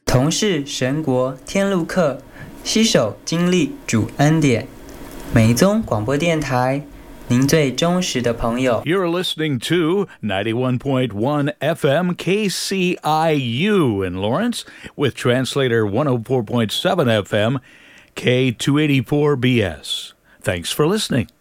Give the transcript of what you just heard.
同是神国天路客，携手经历主恩典。美宗广播电台，您最忠实的朋友。 You're listening to 91.1 FM KCIU in Lawrence with translator 104.7 FM K284BS. Thanks for listening.